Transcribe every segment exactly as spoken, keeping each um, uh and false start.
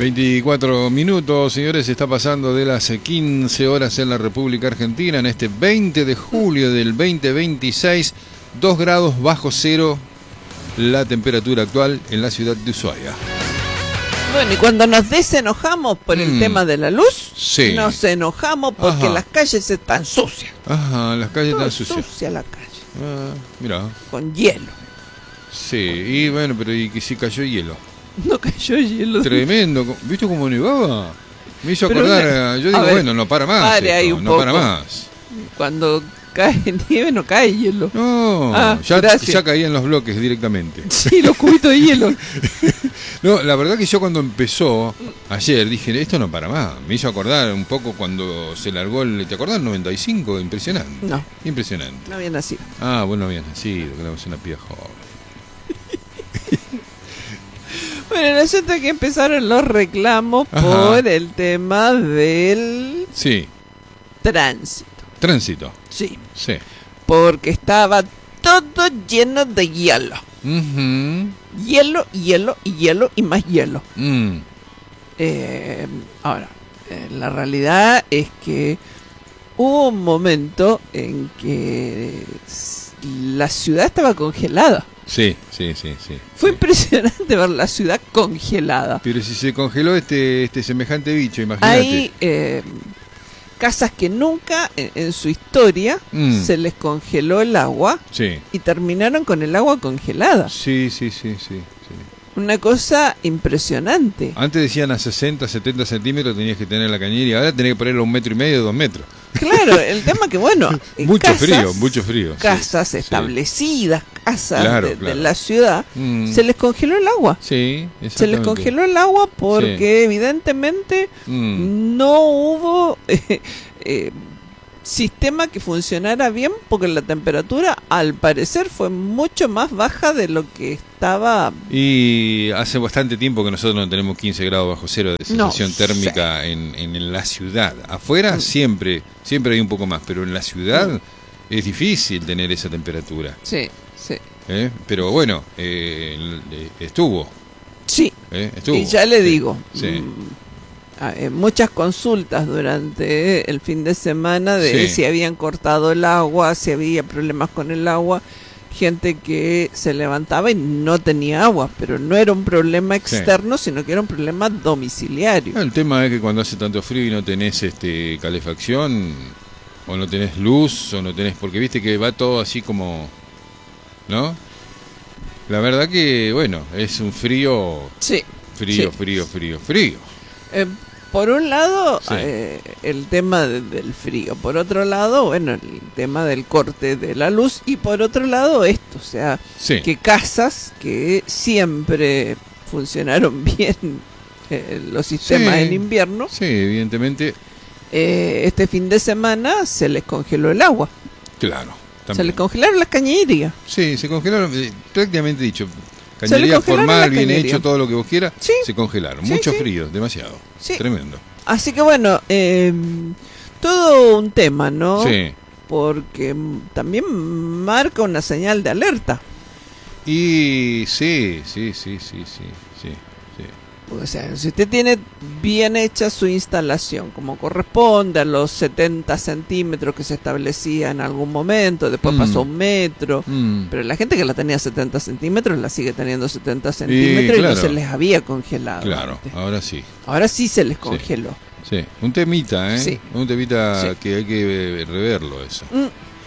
veinticuatro minutos, señores, está pasando de las quince horas en la República Argentina en este veinte de julio del veinte veintiséis, dos grados bajo cero la temperatura actual en la ciudad de Ushuaia. Bueno, y cuando nos desenojamos por el mm. tema de la luz, sí. nos enojamos porque Ajá. las calles están sucias. Ajá, las calles Todo están sucias. sucia la calle. Ah, mirá. Con hielo. Sí, y bueno, pero y que si cayó hielo. No cayó hielo. Tremendo. ¿Viste cómo nevaba? Me hizo Pero acordar, una, yo digo, ver, bueno, no para más. Pare esto, ahí un no poco. para más. Cuando cae nieve no cae hielo. No, ah, ya, ya caían los bloques directamente. Sí, los cubitos de hielo. No, la verdad que yo cuando empezó ayer dije, esto no para más. Me hizo acordar un poco cuando se largó el... ¿Te acordás? noventa y cinco, impresionante. No. Impresionante. No había nacido. Ah, bueno, bien nacido, que éramos una piba joven. Bueno, el asunto es que empezaron los reclamos Ajá. por el tema del Sí. tránsito. Tránsito. Sí. Sí. Porque estaba todo lleno de hielo. Uh-huh. Hielo, hielo y hielo y más hielo. Mm. Eh, ahora, eh, la realidad es que hubo un momento en que la ciudad estaba congelada. Sí, sí, sí, sí. Fue sí. impresionante ver la ciudad congelada. Pero si se congeló este, este semejante bicho, imagínate. Hay eh, casas que nunca en, en su historia Mm. se les congeló el agua Sí. y terminaron con el agua congelada. Sí, sí, sí, sí, sí. Una cosa impresionante. Antes decían a sesenta, setenta centímetros tenías que tener la cañería y ahora tenés que ponerlo a un metro y medio, dos metros. Claro, el tema que bueno, en Mucho casas, frío, mucho frío. casas sí, establecidas, casas Claro, de, claro. de la ciudad, Mm. se les congeló el agua. Sí, Se les exactamente. congeló el agua porque evidentemente Mm. no hubo eh, eh, sistema que funcionara bien, porque la temperatura al parecer fue mucho más baja de lo que estaba. Y hace bastante tiempo que nosotros no tenemos quince grados bajo cero de sensación No térmica en, en, en la ciudad. Afuera Mm. siempre, siempre hay un poco más, pero en la ciudad Mm. es difícil tener esa temperatura. Sí, sí. ¿eh? Pero bueno, eh, eh, estuvo. Sí, ¿eh? Estuvo. y ya le Sí, digo, Sí. mm, eh, muchas consultas durante el fin de semana de Sí. si habían cortado el agua, si había problemas con el agua, gente que se levantaba y no tenía agua, pero no era un problema externo, sí. sino que era un problema domiciliario. El tema es que cuando hace tanto frío y no tenés este calefacción, o no tenés luz, o no tenés, porque viste que va todo así como, ¿no? La verdad que, bueno, es un frío, Sí. frío, sí. frío, frío, frío. Eh, por un lado, Sí. eh, el tema de, del frío. Por otro lado, bueno, el tema del corte de la luz. Y por otro lado, esto. O sea, Sí. que casas que siempre funcionaron bien eh, los sistemas Sí. en invierno, Sí, evidentemente, eh, este fin de semana se les congeló el agua. claro. Se También. les congelaron las cañerías. Sí, se congelaron, eh, prácticamente dicho. Se le Cañería congelaron formal, las bien cañerías. hecho, todo lo que vos quieras, Sí. se congelaron. Sí, Mucho sí. frío, demasiado. Sí. Tremendo. Así que bueno, eh, todo un tema, ¿no? Sí. Porque mm, también marca una señal de alerta. Y sí, sí, sí, sí, sí, sí, sí. O sea, si usted tiene bien hecha su instalación, como corresponde a los setenta centímetros que se establecía en algún momento, después Mm. pasó a un metro, Mm. pero la gente que la tenía setenta centímetros la sigue teniendo setenta centímetros y, claro. no se les había congelado. Claro, antes. ahora sí. Ahora sí se les congeló. Sí, un temita, ¿eh? Sí. Un temita Sí. que hay que reverlo eso. Mm.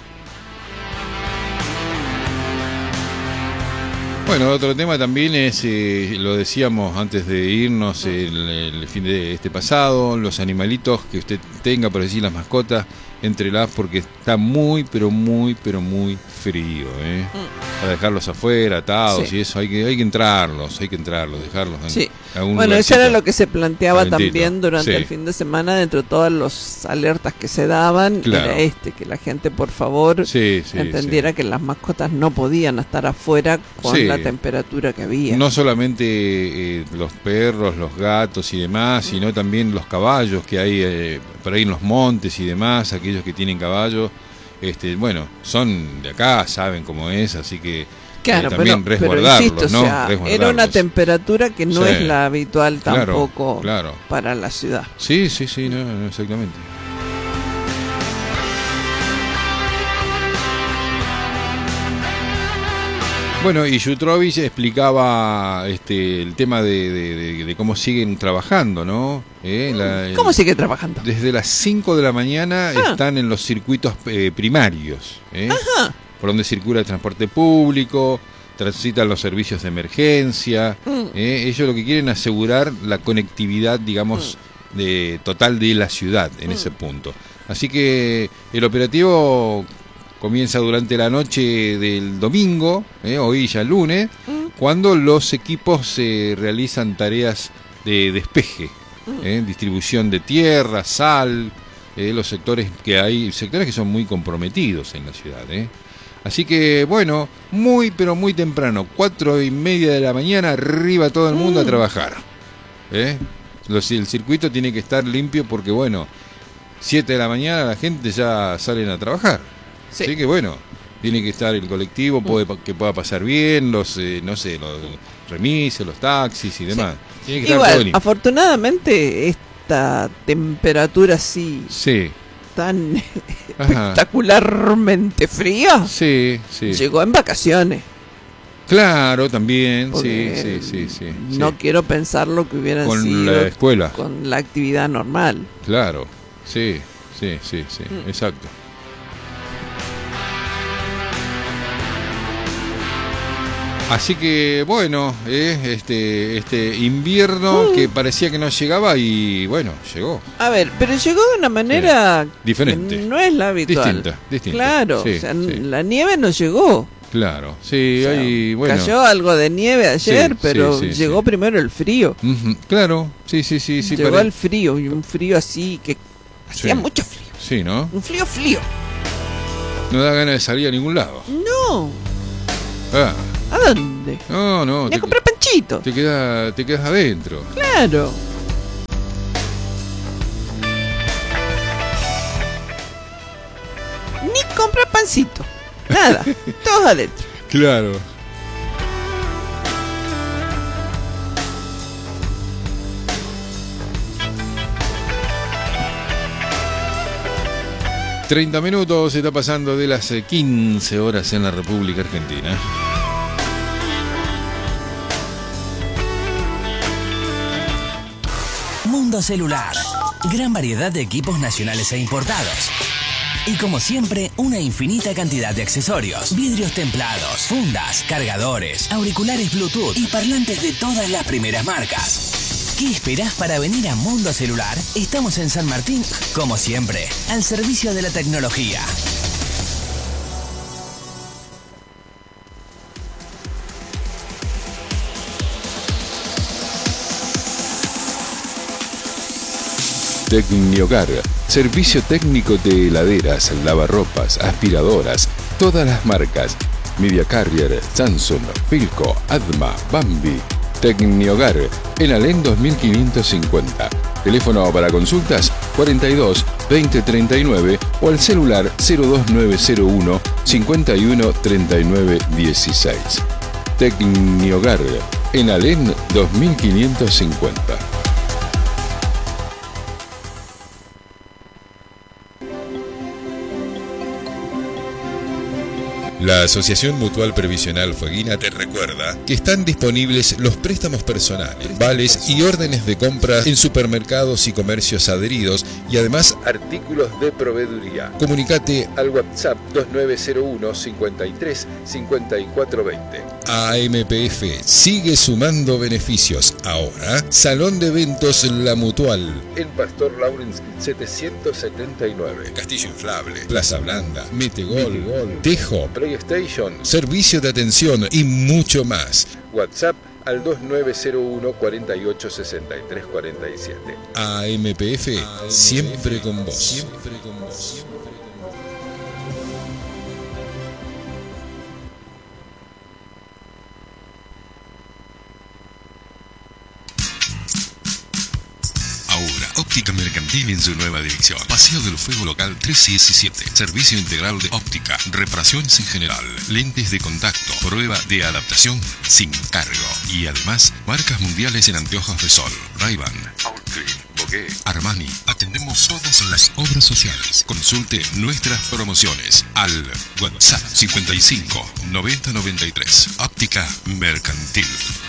Bueno, otro tema también es, eh, lo decíamos antes de irnos el, el fin de este pasado, los animalitos que usted tenga, por decir las mascotas, entrelas porque está muy, pero muy, pero muy frío, ¿eh? Mm. Para dejarlos afuera, atados Sí. y eso, hay que, hay que entrarlos, hay que entrarlos, dejarlos en Sí. algún Bueno, eso lugarcito. era lo que se planteaba calentito. también durante Sí. el fin de semana, dentro de todas las alertas que se daban, Claro. era este, que la gente por favor Sí, sí, entendiera sí. que las mascotas no podían estar afuera con Sí. la temperatura que había. No solamente eh, los perros, los gatos y demás, sino también los caballos que hay eh, por ahí en los montes y demás, aquellos que tienen caballos, este, bueno, son de acá, saben cómo es, así que Claro, eh, también pero, resguardarlos, pero insisto, ¿no? o sea, Resguardarlos. era una temperatura que no Sí. es la habitual tampoco Claro, claro. para la ciudad. Sí, sí, sí, no, no, exactamente. Bueno, y Jutrovich explicaba este, el tema de, de, de, de cómo siguen trabajando, ¿no? Eh, la, ¿Cómo el, sigue trabajando? Desde las cinco de la mañana Ah. están en los circuitos eh, primarios, ¿eh? Ajá. Por donde circula el transporte público, transitan los servicios de emergencia. Mm. ¿eh? Ellos lo que quieren es asegurar la conectividad, digamos, mm. de, total de la ciudad en mm. ese punto. Así que el operativo comienza durante la noche del domingo, ¿eh? Hoy ya lunes, mm. cuando los equipos eh, realizan tareas de despeje, mm. ¿eh? distribución de tierra, sal, eh, los sectores que hay, sectores que son muy comprometidos en la ciudad, ¿eh? Así que, bueno, muy, pero muy temprano, cuatro y media de la mañana, arriba todo el mundo mm. a trabajar. ¿eh? Los, el circuito tiene que estar limpio porque, bueno, siete de la mañana la gente ya salen a trabajar. Sí. Así que, bueno, tiene que estar el colectivo, mm. puede, que pueda pasar bien, los, eh, no sé, los remises, los taxis y demás. Sí. Tiene que Igual, estar todo limpio. Afortunadamente, esta temperatura así... Sí. tan Ajá. espectacularmente fría, sí, sí. llegó en vacaciones. Claro, también, sí, sí, sí, sí. No sí. quiero pensar lo que hubieran con sido la escuela. con la actividad normal. Claro, sí, sí, sí, sí, mm. exacto. Así que bueno, eh, este este invierno mm. que parecía que no llegaba y bueno, llegó. A ver, pero llegó de una manera sí. diferente. Que no es la habitual. Distinta, distinta. Claro, sí, o sea, sí. la nieve no llegó. Claro, sí, o sea, hay, bueno. Cayó algo de nieve ayer, sí, pero sí, sí, llegó sí. primero el frío. Uh-huh. Claro, sí, sí, sí, sí. Llegó pare... el frío y un frío así que hacía sí. mucho frío. Sí, ¿no? Un frío frío. No da ganas de salir a ningún lado. No. Ah. ¿A dónde? No, no. Ni a comprar panchito. Te queda, te quedas adentro. Claro. Ni comprar pancito. Nada. Todos adentro. Claro. treinta minutos se está pasando de las quince horas en la República Argentina. Mundo Celular. Gran variedad de equipos nacionales e importados. Y como siempre, una infinita cantidad de accesorios, vidrios templados, fundas, cargadores, auriculares Bluetooth y parlantes de todas las primeras marcas. ¿Qué esperás para venir a Mundo Celular? Estamos en San Martín, como siempre, al servicio de la tecnología. Tecnihogar, servicio técnico de heladeras, lavarropas, aspiradoras, todas las marcas, Media Carrier, Samsung, Philco, Adma, Bambi. Tecnihogar, en Alén dos mil quinientos cincuenta. Teléfono para consultas cuarenta y dos, veinte treinta y nueve o al celular cero dos nueve cero uno, cincuenta y uno, treinta y nueve dieciséis. Tecnihogar, en Alén dos mil quinientos cincuenta. La Asociación Mutual Previsional Fueguina te recuerda que están disponibles los préstamos personales, vales y órdenes de compra en supermercados y comercios adheridos y además artículos de proveeduría. Comunicate al WhatsApp dos nueve cero uno, cincuenta y tres, cincuenta y cuatro veinte. A M P F sigue sumando beneficios. Ahora, Salón de Eventos La Mutual en Pastor Lawrence setecientos setenta y nueve. Castillo inflable, Plaza Blanda, Metegol, Metegol Tejo, PlayStation, servicio de atención y mucho más. WhatsApp al dos nueve cero uno, cuarenta y ocho, sesenta y tres, cuarenta y siete. A M P F, siempre con vos. Siempre con vos. Óptica Mercantil en su nueva dirección. Paseo del Fuego Local trescientos diecisiete. Servicio integral de óptica, reparaciones en general, lentes de contacto, prueba de adaptación sin cargo. Y además, marcas mundiales en anteojos de sol. Ray-Ban, Oakley, Bogué, Armani. Atendemos todas las obras sociales. Consulte nuestras promociones al WhatsApp cincuenta y cinco noventa noventa y tres. Óptica Mercantil.